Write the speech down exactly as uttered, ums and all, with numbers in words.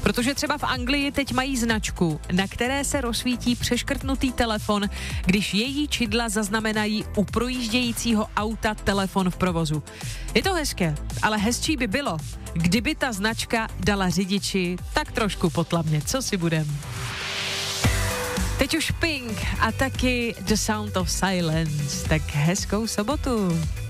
Protože třeba v Anglii teď mají značku, na které se rozsvítí přeškrtnutý telefon, když její čidla zaznamenají u projíždějícího auta telefon v provozu. Je to hezké, ale hezčí by bylo, kdyby ta značka dala řidiči tak trošku potlavně, co si budem. Teď už Pink a taky The Sound of Silence, tak hezkou sobotu.